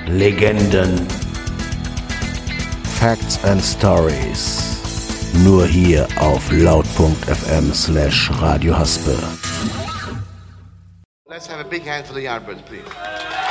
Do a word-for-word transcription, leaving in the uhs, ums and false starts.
Legenden, Facts and Stories. Nur hier auf laut.fm slash Radio Haspe. Let's have a big hand for the Yardbirds, please.